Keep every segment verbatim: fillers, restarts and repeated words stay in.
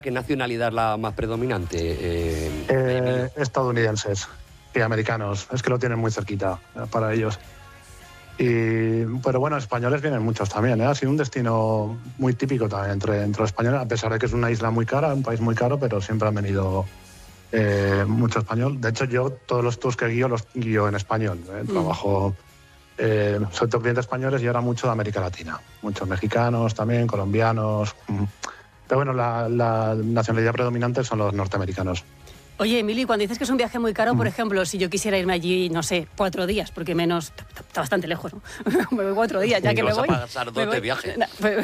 ¿Qué nacionalidad es la más predominante? Eh, eh, estadounidenses y americanos. Es que lo tienen muy cerquita para ellos. Y, pero bueno, españoles vienen muchos también, ¿eh? Ha sido un destino muy típico también entre, entre los españoles, a pesar de que es una isla muy cara, un país muy caro, pero siempre han venido eh, mucho español. De hecho, yo todos los tours que guío los guío en español. ¿eh? Mm. Trabajo, eh, soy todo clientes españoles y ahora mucho de América Latina. Muchos mexicanos también, colombianos. Pero bueno, la, la nacionalidad predominante son los norteamericanos. Oye, Emilio, cuando dices que es un viaje muy caro, por ejemplo, si yo quisiera irme allí, no sé, cuatro días, porque menos, está bastante lejos, ¿no? Me voy cuatro días, ya sí, que me voy. Vas a pasar dos de viaje.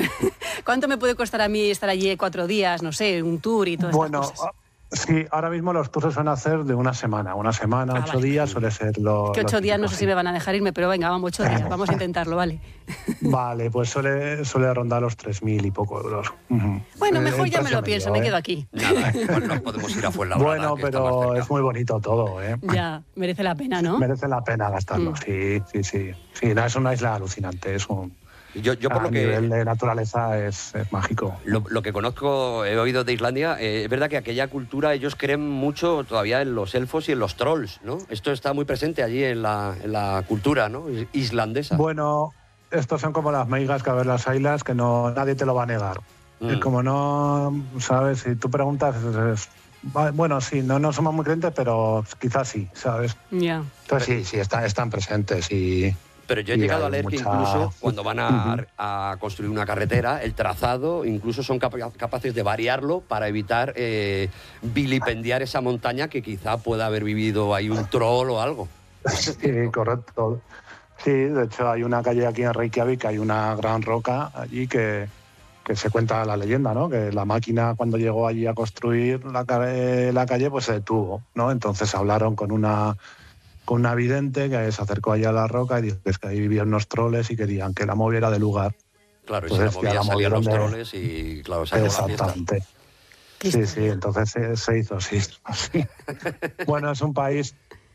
¿Cuánto me puede costar a mí estar allí cuatro días, no sé, un tour y todas bueno, estas cosas? Sí, ahora mismo los tours se suelen hacer de una semana. Una semana, ah, ocho vale. días suele ser lo... Que ocho días no sé si me van a dejar irme, pero venga, vamos, ocho días, vamos a intentarlo, ¿vale? Vale, pues suele, suele rondar los tres mil y poco euros. Uh-huh. Bueno, mejor eh, ya me lo pienso, medio, me quedo aquí. Nada, pues nos podemos ir a Fuenlabrada. Bueno, pero es muy bonito todo, ¿eh? Ya, merece la pena, ¿no? Merece la pena gastarlo, mm. sí, sí, sí. Sí, no, es una isla alucinante, es un... Yo, yo por a lo que nivel de naturaleza es, es mágico. Lo, lo que conozco, he oído de Islandia, eh, es verdad que aquella cultura ellos creen mucho todavía en los elfos y en los trolls, ¿no? Esto está muy presente allí en la, en la cultura, ¿no? Islandesa. Bueno, estos son como las meigas que a ver las islas, que no nadie te lo va a negar. Mm. Es como no, sabes, si tú preguntas, es, es, bueno, sí, no, no somos muy creyentes, pero quizás sí, ¿sabes? Ya. Yeah. Entonces sí, sí, están, están presentes y... Pero yo he llegado a leer mucha... que incluso cuando van a, a construir una carretera, el trazado, incluso son capa capaces de variarlo para evitar eh, vilipendiar esa montaña que quizá pueda haber vivido ahí un troll o algo. Sí, correcto. Sí, de hecho hay una calle aquí en Reykjavik, hay una gran roca allí que, que se cuenta la leyenda, ¿no? Que la máquina cuando llegó allí a construir la, la calle pues se detuvo, ¿no? Entonces hablaron con una... con una vidente que se acercó allá a la roca y dijo que, es que ahí vivían unos troles y querían que la moviera de lugar. Claro, y entonces, si la movía salían los de... troles y claro, se acabó la fiesta. Exactamente. Sí, sí, entonces se, se hizo así. así. Bueno, es un país,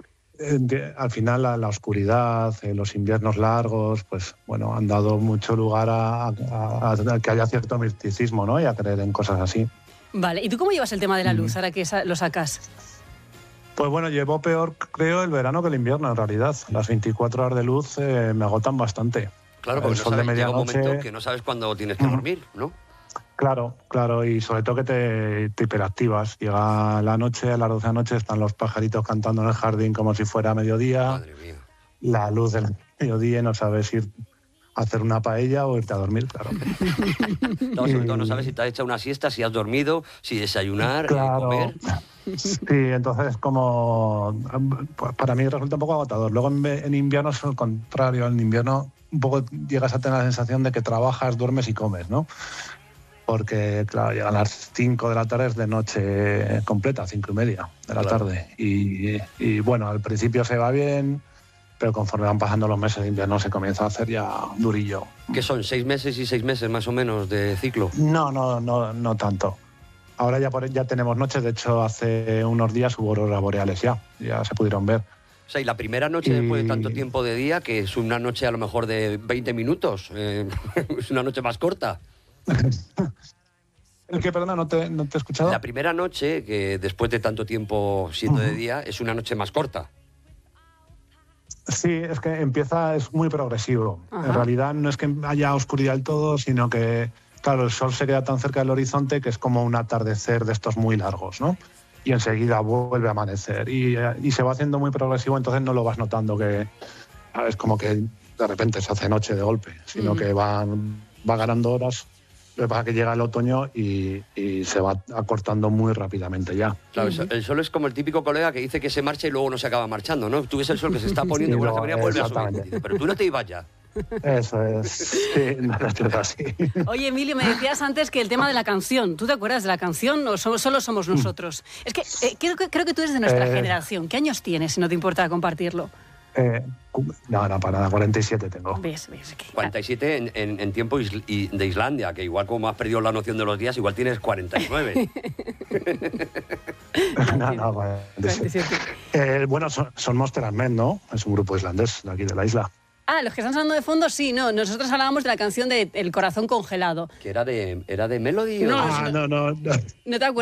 eh, al final la, la oscuridad, eh, los inviernos largos, pues bueno, han dado mucho lugar a, a, a que haya cierto misticismo, ¿no? Y a creer en cosas así. Vale, ¿y tú cómo llevas el tema de la luz, mm. ahora que lo sacas? Pues bueno, llevo peor, creo, el verano que el invierno, en realidad. Las veinticuatro horas de luz eh, me agotan bastante. Claro, porque el sol no sabes, de medianoche... llega un momento que no sabes cuándo tienes que dormir, ¿no? Claro, claro, y sobre todo que te, te hiperactivas. Llega la noche, a las doce de la noche están los pajaritos cantando en el jardín como si fuera mediodía. Madre mía. La luz del mediodía, no sabes ir a hacer una paella o irte a dormir, claro. No, sobre todo no sabes si te has hecho una siesta, si has dormido, si desayunar, claro. eh, comer... Sí, entonces como para mí resulta un poco agotador. Luego en, en invierno es el contrario. En invierno un poco llegas a tener la sensación de que trabajas, duermes y comes, ¿no? Porque, claro, llegan las cinco de la tarde, es de noche completa, cinco y media de la claro. tarde. Y, y bueno, al principio se va bien, pero conforme van pasando los meses de invierno se comienza a hacer ya durillo. ¿Qué son? ¿Seis meses y seis meses más o menos de ciclo? No, no, no, no tanto. Ahora ya, por, ya tenemos noches, de hecho hace unos días hubo auroras boreales ya, ya se pudieron ver. O sea, y la primera noche y... después de tanto tiempo de día, que es una noche a lo mejor de veinte minutos, eh, es una noche más corta. ¿El qué, perdona, no te, no te he escuchado? La primera noche, que después de tanto tiempo siendo uh-huh. de día, es una noche más corta. Sí, es que empieza, es muy progresivo. Uh-huh. En realidad no es que haya oscuridad del todo, sino que... Claro, el sol se queda tan cerca del horizonte que es como un atardecer de estos muy largos, ¿no? Y enseguida vuelve a amanecer. Y, y se va haciendo muy progresivo, entonces no lo vas notando que es como que de repente se hace noche de golpe, sino mm. que va, va ganando horas. Lo que pasa es que llega el otoño y, y se va acortando muy rápidamente ya. Claro, mm-hmm. el sol es como el típico colega que dice que se marcha y luego no se acaba marchando, ¿no? Tú ves el sol que se está poniendo sí, y bueno, no, vuelve a subir. Pero tú no te ibas ya. Eso es, sí, no es así. Oye, Emilio, me decías antes que el tema de la canción, ¿tú te acuerdas de la canción o so, solo somos nosotros? Es que eh, creo, creo que tú eres de nuestra eh, generación. ¿Qué años tienes, si no te importa compartirlo? Eh, no, no, para nada, cuarenta y siete tengo. ¿Ves? ¿Ves? Okay. cuarenta y siete en, en, en tiempo isl de Islandia, que igual como has perdido la noción de los días, igual tienes cuarenta y nueve. no, no, cuarenta y siete. Eh, bueno, son, son Monster and Men, ¿no? Es un grupo islandés de aquí de la isla. Ah, los que están sonando de fondo, sí, no. Nosotros hablábamos de la canción de El corazón congelado. Que era de, era de Melody. No, ¿o? Ah, no, no, no. ¿No te acuerdas?